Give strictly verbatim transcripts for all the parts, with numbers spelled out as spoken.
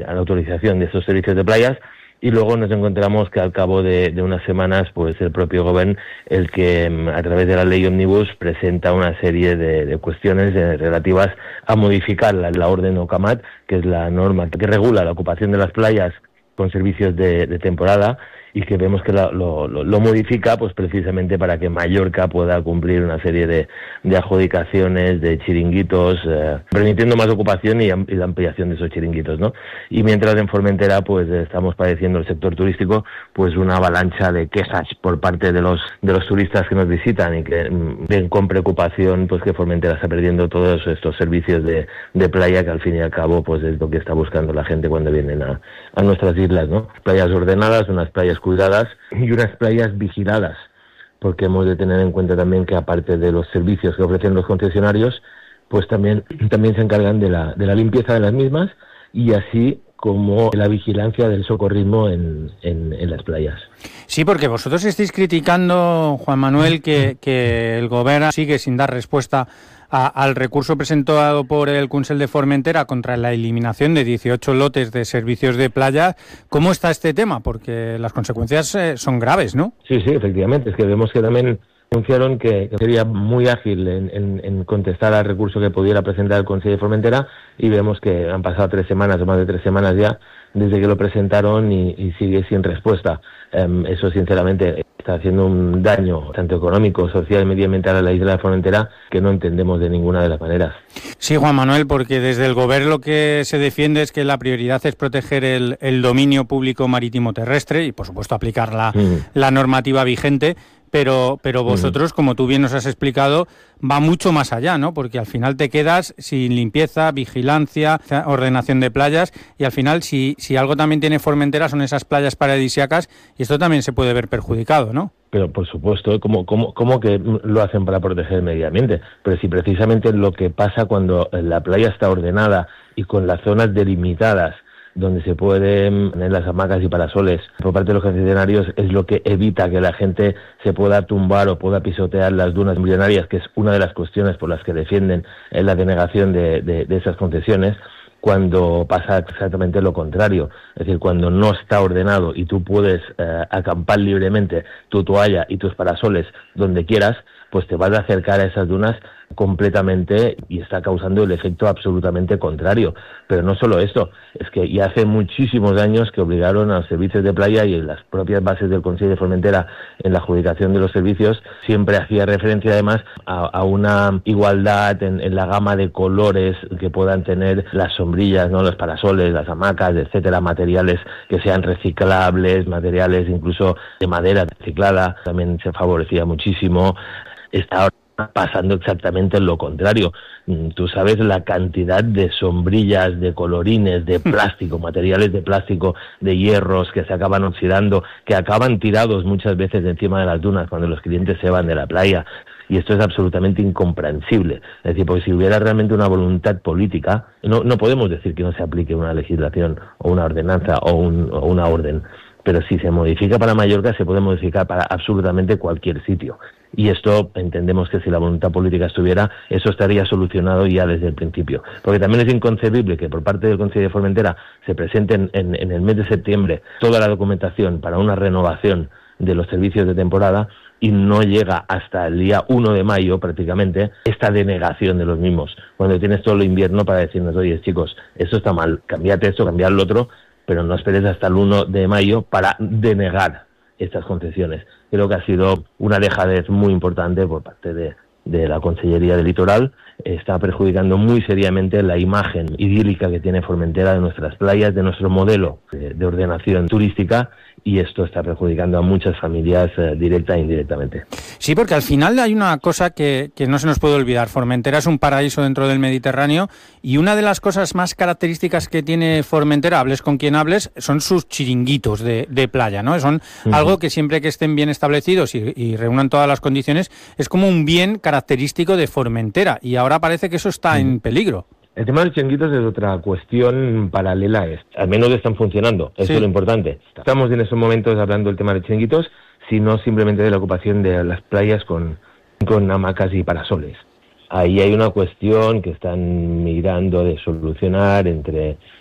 a la autorización de esos servicios de playas. Y luego nos encontramos que al cabo de, de unas semanas, pues el propio Gobierno, el que a través de la ley Omnibus presenta una serie de, de cuestiones eh, relativas a modificar la, la orden OCAMAT, que es la norma que regula la ocupación de las playas con servicios de, de temporada, y que vemos que la, lo, lo, lo modifica pues precisamente para que Mallorca pueda cumplir una serie de, de adjudicaciones, de chiringuitos, eh, permitiendo más ocupación y, y la ampliación de esos chiringuitos, ¿no? Y mientras en Formentera pues estamos padeciendo el sector turístico pues una avalancha de quejas por parte de los de los turistas que nos visitan y que mm, ven con preocupación pues que Formentera está perdiendo todos estos servicios de, de playa, que al fin y al cabo pues es lo que está buscando la gente cuando vienen a, a nuestras islas, ¿no? Playas ordenadas, unas playas cuidadas y unas playas vigiladas, porque hemos de tener en cuenta también que aparte de los servicios que ofrecen los concesionarios, pues también también se encargan de la de la limpieza de las mismas y así como la vigilancia del socorrismo en, en, en las playas. Sí, porque vosotros estáis criticando, Juan Manuel, que, que el Gobierno sigue sin dar respuesta a, al recurso presentado por el Consell de Formentera contra la eliminación de dieciocho lotes de servicios de playa. ¿Cómo está este tema? Porque las consecuencias eh, son graves, ¿no? Sí, sí, efectivamente. Es que vemos que también anunciaron que, que sería muy ágil en, en, en contestar al recurso que pudiera presentar el Consell de Formentera, y vemos que han pasado tres semanas o más de tres semanas ya desde que lo presentaron y, y sigue sin respuesta. Um, eso sinceramente está haciendo un daño tanto económico, social y medioambiental a la isla de Formentera que no entendemos de ninguna de las maneras. Sí, Juan Manuel, porque desde el Gobierno lo que se defiende es que la prioridad es proteger el, el dominio público marítimo terrestre y por supuesto aplicar la, mm. la normativa vigente. Pero, pero vosotros, como tú bien nos has explicado, va mucho más allá, ¿no? Porque al final te quedas sin limpieza, vigilancia, ordenación de playas, y al final si, si algo también tiene Formentera son esas playas paradisíacas, y esto también se puede ver perjudicado, ¿no? Pero por supuesto, ¿cómo, cómo, cómo que lo hacen para proteger el medio ambiente? Pero si precisamente lo que pasa cuando la playa está ordenada y con las zonas delimitadas donde se pueden poner las hamacas y parasoles por parte de los concesionarios, es lo que evita que la gente se pueda tumbar o pueda pisotear las dunas milenarias, que es una de las cuestiones por las que defienden la denegación de, de, de esas concesiones, cuando pasa exactamente lo contrario. Es decir, cuando no está ordenado y tú puedes eh, acampar libremente tu toalla y tus parasoles donde quieras, pues te vas a acercar a esas dunas completamente y está causando el efecto absolutamente contrario. Pero no solo esto, es que ya hace muchísimos años que obligaron a los servicios de playa, y en las propias bases del Consell de Formentera en la adjudicación de los servicios siempre hacía referencia además a, a una igualdad en, en la gama de colores que puedan tener las sombrillas, ¿no? Los parasoles, las hamacas, etcétera, materiales que sean reciclables, materiales incluso de madera reciclada, también se favorecía muchísimo. Está ahora pasando exactamente lo contrario. Tú sabes la cantidad de sombrillas, de colorines, de plástico, materiales de plástico, de hierros que se acaban oxidando, que acaban tirados muchas veces encima de las dunas cuando los clientes se van de la playa. Y esto es absolutamente incomprensible. Es decir, porque si hubiera realmente una voluntad política, no, no podemos decir que no se aplique una legislación o una ordenanza o, un, o una orden. Pero si se modifica para Mallorca, se puede modificar para absolutamente cualquier sitio. Y esto entendemos que si la voluntad política estuviera, eso estaría solucionado ya desde el principio. Porque también es inconcebible que por parte del Consell de Formentera se presente en, en, en el mes de septiembre toda la documentación para una renovación de los servicios de temporada y no llega hasta el día uno de mayo prácticamente esta denegación de los mismos. Cuando tienes todo el invierno para decirnos, oye chicos, esto está mal, cambiate esto, cambiad lo otro, pero no esperes hasta el uno de mayo para denegar estas concesiones. Creo que ha sido una dejadez muy importante por parte de, de la Consellería del Litoral. Está perjudicando muy seriamente la imagen idílica que tiene Formentera de nuestras playas, de nuestro modelo de, de ordenación turística, y esto está perjudicando a muchas familias eh, directa e indirectamente. Sí, porque al final hay una cosa que, que no se nos puede olvidar. Formentera es un paraíso dentro del Mediterráneo, y una de las cosas más características que tiene Formentera, hables con quien hables, son sus chiringuitos de, de playa, ¿no? Son uh-huh. algo que siempre que estén bien establecidos y, y reúnan todas las condiciones, es como un bien característico de Formentera, y ahora parece que eso está uh-huh. en peligro. El tema de los chiringuitos es otra cuestión paralela a esto. Al menos están funcionando, eso sí. Es lo importante. Estamos en estos momentos hablando del tema de chiringuitos, sino simplemente de la ocupación de las playas con, con hamacas y parasoles. Ahí hay una cuestión que están mirando de solucionar entre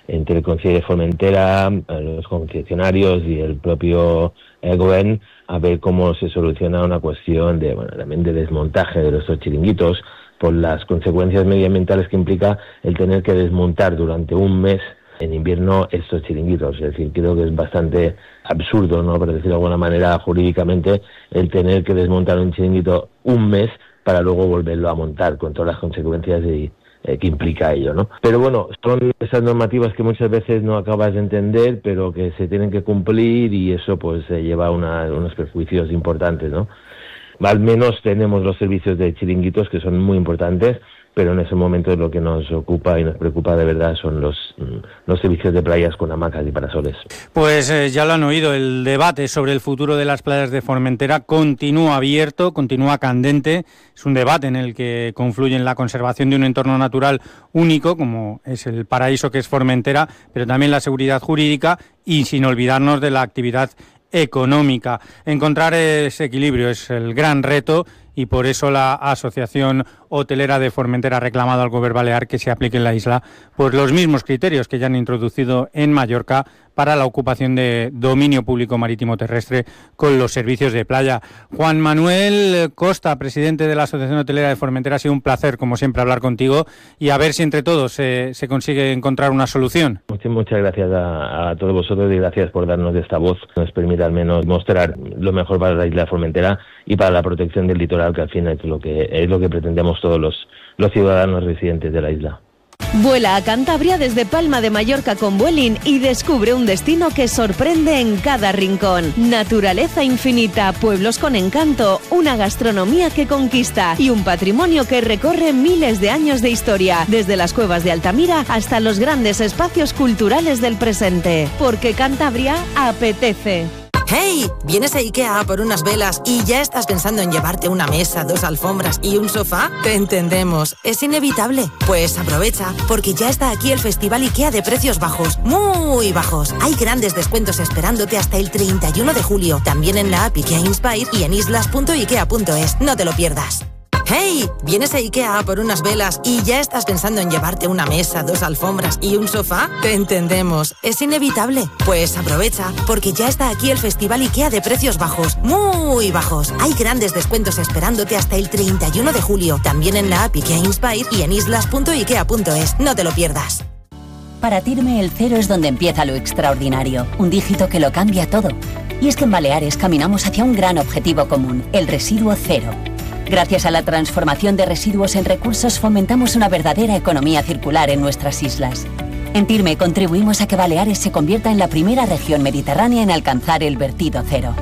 entre el Consejo de Formentera, los concesionarios y el propio eh, Gobierno, a ver cómo se soluciona una cuestión de, bueno, también de desmontaje de nuestros chiringuitos, por las consecuencias medioambientales que implica el tener que desmontar durante un mes en invierno estos chiringuitos. Es decir, creo que es bastante absurdo, ¿no?, por decirlo de alguna manera jurídicamente, el tener que desmontar un chiringuito un mes para luego volverlo a montar, con todas las consecuencias y, eh, que implica ello, ¿no? Pero bueno, son esas normativas que muchas veces no acabas de entender, pero que se tienen que cumplir, y eso pues eh, lleva una, unos perjuicios importantes, ¿no? Al menos tenemos los servicios de chiringuitos, que son muy importantes, pero en ese momento lo que nos ocupa y nos preocupa de verdad son los, los servicios de playas con hamacas y parasoles. Pues eh, ya lo han oído, el debate sobre el futuro de las playas de Formentera continúa abierto, continúa candente. Es un debate en el que confluyen la conservación de un entorno natural único, como es el paraíso que es Formentera, pero también la seguridad jurídica y sin olvidarnos de la actividad económica. Encontrar ese equilibrio es el gran reto, y por eso la Asociación Hotelera de Formentera ha reclamado al Gobierno Balear que se aplique en la isla pues los mismos criterios que ya han introducido en Mallorca para la ocupación de dominio público marítimo terrestre con los servicios de playa. Juan Manuel Costa, presidente de la Asociación Hotelera de Formentera, ha sido un placer, como siempre, hablar contigo y a ver si entre todos se, se consigue encontrar una solución. Muchas, muchas gracias a, a todos vosotros, y gracias por darnos esta voz que nos permite al menos mostrar lo mejor para la isla de Formentera y para la protección del litoral, que al fin es lo que es lo que pretendemos todos los, los ciudadanos residentes de la isla. Vuela a Cantabria desde Palma de Mallorca con Vueling y descubre un destino que sorprende en cada rincón. Naturaleza infinita, pueblos con encanto, una gastronomía que conquista y un patrimonio que recorre miles de años de historia, desde las cuevas de Altamira hasta los grandes espacios culturales del presente. Porque Cantabria apetece. ¡Hey! ¿Vienes a IKEA a por unas velas y ya estás pensando en llevarte una mesa, dos alfombras y un sofá? Te entendemos, es inevitable. Pues aprovecha, porque ya está aquí el Festival IKEA de precios bajos, muy bajos. Hay grandes descuentos esperándote hasta el treinta y uno de julio, también en la app IKEA Inspire y en islas punto ikea punto es. No te lo pierdas. ¡Hey! ¿Vienes a IKEA a por unas velas y ya estás pensando en llevarte una mesa, dos alfombras y un sofá? Te entendemos, es inevitable. Pues aprovecha, porque ya está aquí el Festival IKEA de precios bajos, muy bajos. Hay grandes descuentos esperándote hasta el treinta y uno de julio, también en la app IKEA Inspire y en islas punto ikea punto es. No te lo pierdas. Para Tirme, el cero es donde empieza lo extraordinario, un dígito que lo cambia todo. Y es que en Baleares caminamos hacia un gran objetivo común, el residuo cero. Gracias a la transformación de residuos en recursos fomentamos una verdadera economía circular en nuestras islas. En Tirme contribuimos a que Baleares se convierta en la primera región mediterránea en alcanzar el vertido cero.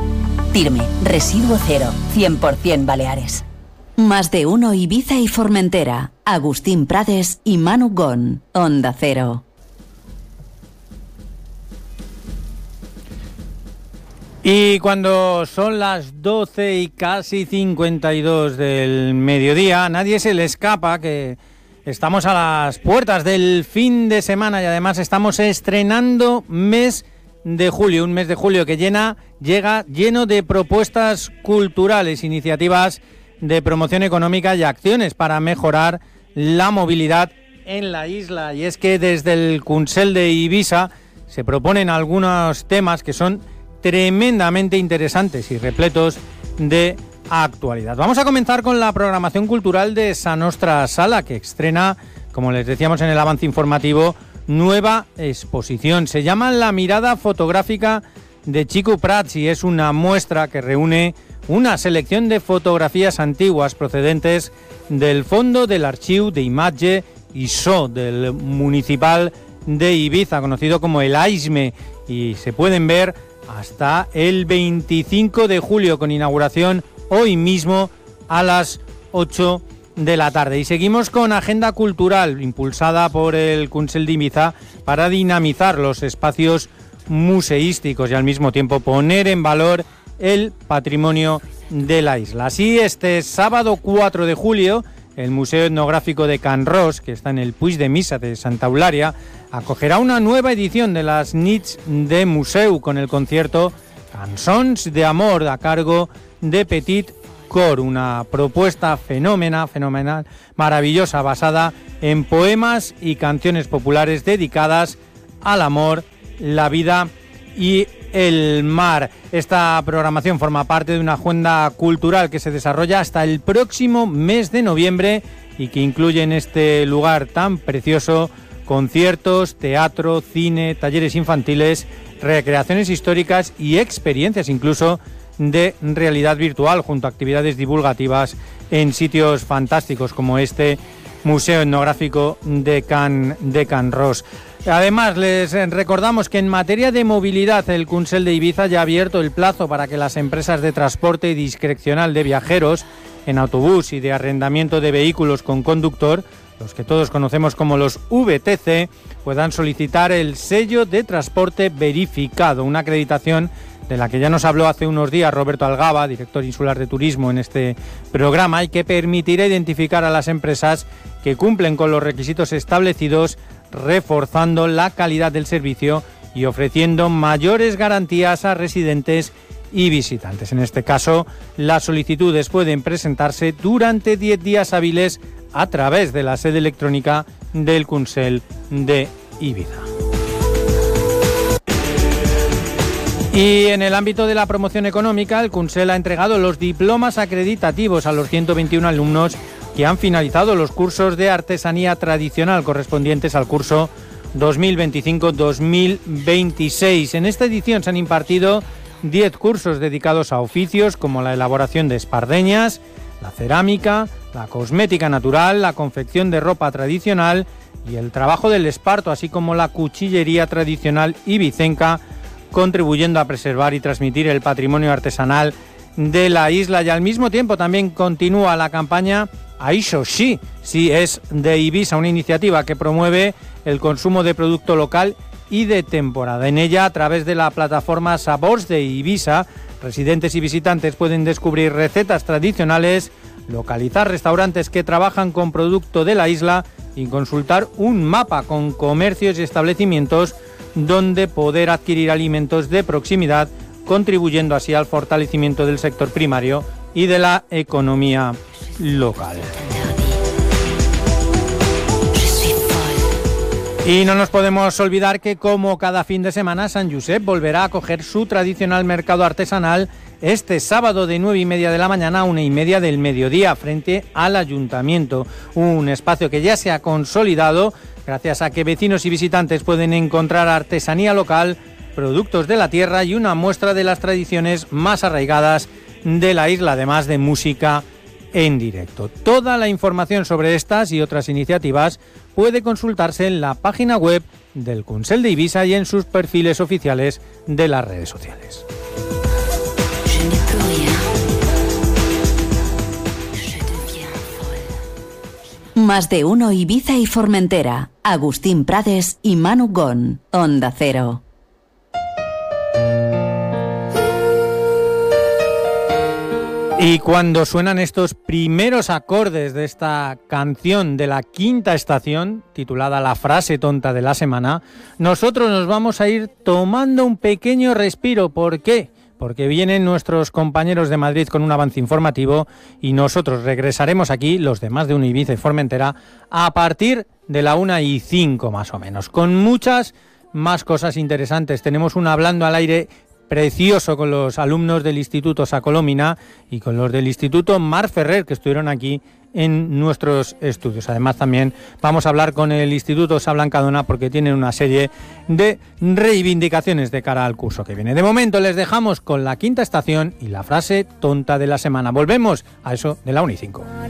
Tirme, residuo cero, cien por ciento Baleares. Más de uno Ibiza y Formentera. Agustín Prades y Manu Gon. Onda Cero. Y cuando son las doce y casi cincuenta y dos del mediodía, a nadie se le escapa que estamos a las puertas del fin de semana y además estamos estrenando mes de julio, un mes de julio que llena, llega lleno de propuestas culturales, iniciativas de promoción económica y acciones para mejorar la movilidad en la isla. Y es que desde el Consell de Ibiza se proponen algunos temas que son tremendamente interesantes y repletos de actualidad. Vamos a comenzar con la programación cultural de Sa Nostra Sala, que estrena, como les decíamos en el avance informativo, nueva exposición. Se llama La mirada fotográfica de Chico Prats y es una muestra que reúne una selección de fotografías antiguas procedentes del Fondo del Archiu de Imatge i So del Municipal de Ibiza, conocido como el AISME, y se pueden ver hasta el veinticinco de julio, con inauguración hoy mismo a las ocho de la tarde. Y seguimos con agenda cultural impulsada por el Consell de Ibiza para dinamizar los espacios museísticos y al mismo tiempo poner en valor el patrimonio de la isla. Así, este sábado cuatro de julio, el Museo Etnográfico de Can Ros, que está en el Puig de Missa de Santa Eulària, acogerá una nueva edición de las Nits de Museu con el concierto Cançons d'Amor a cargo de Petit Cor, una propuesta fenómena, fenomenal, maravillosa, basada en poemas y canciones populares dedicadas al amor, la vida y el mar. Esta programación forma parte de una agenda cultural que se desarrolla hasta el próximo mes de noviembre y que incluye en este lugar tan precioso conciertos, teatro, cine, talleres infantiles, recreaciones históricas y experiencias incluso de realidad virtual, junto a actividades divulgativas en sitios fantásticos como este Museo Etnográfico de Can, de Can Ros. Además, les recordamos que en materia de movilidad, el Consell de Ibiza ya ha abierto el plazo para que las empresas de transporte discrecional de viajeros en autobús y de arrendamiento de vehículos con conductor, los que todos conocemos como los V T C, puedan solicitar el sello de transporte verificado, una acreditación de la que ya nos habló hace unos días Roberto Algaba, director insular de turismo en este programa, y que permitirá identificar a las empresas que cumplen con los requisitos establecidos, reforzando la calidad del servicio y ofreciendo mayores garantías a residentes y visitantes. En este caso, las solicitudes pueden presentarse durante diez días hábiles a través de la sede electrónica del Consell de Ibiza. Y en el ámbito de la promoción económica, el Consell ha entregado los diplomas acreditativos a los ciento veintiuno alumnos que han finalizado los cursos de artesanía tradicional correspondientes al curso dos mil veinticinco dos mil veintiséis. En esta edición se han impartido diez cursos dedicados a oficios como la elaboración de espardeñas, la cerámica, la cosmética natural, la confección de ropa tradicional y el trabajo del esparto, así como la cuchillería tradicional ibicenca, contribuyendo a preservar y transmitir el patrimonio artesanal de la isla. Y al mismo tiempo también continúa la campaña Aisho Sí, sí es de Ibiza, una iniciativa que promueve el consumo de producto local y de temporada. En ella, a través de la plataforma Sabors de Ibiza, residentes y visitantes pueden descubrir recetas tradicionales, localizar restaurantes que trabajan con producto de la isla y consultar un mapa con comercios y establecimientos donde poder adquirir alimentos de proximidad, contribuyendo así al fortalecimiento del sector primario y de la economía local. Y no nos podemos olvidar que, como cada fin de semana, Sant Josep volverá a acoger su tradicional mercado artesanal este sábado de nueve y media de la mañana a una y media del mediodía frente al Ayuntamiento. Un espacio que ya se ha consolidado gracias a que vecinos y visitantes pueden encontrar artesanía local, productos de la tierra y una muestra de las tradiciones más arraigadas de la isla, además de música en directo. Toda la información sobre estas y otras iniciativas puede consultarse en la página web del Consell de Ibiza y en sus perfiles oficiales de las redes sociales. Más de uno Ibiza y Formentera. Agustín Prades y Manu Gon. Onda Cero. Y cuando suenan estos primeros acordes de esta canción de la quinta estación, titulada La frase tonta de la semana, nosotros nos vamos a ir tomando un pequeño respiro. ¿Por qué? Porque vienen nuestros compañeros de Madrid con un avance informativo y nosotros regresaremos aquí, los demás de Ibiza y Formentera, a partir de la una y cinco más o menos, con muchas más cosas interesantes. Tenemos un Hablando al Aire precioso con los alumnos del Instituto Sacolomina y con los del Instituto Mar Ferrer, que estuvieron aquí en nuestros estudios. Además, también vamos a hablar con el Instituto Sa Blancadona porque tienen una serie de reivindicaciones de cara al curso que viene. De momento les dejamos con la quinta estación y la frase tonta de la semana. Volvemos a eso de la una y cinco.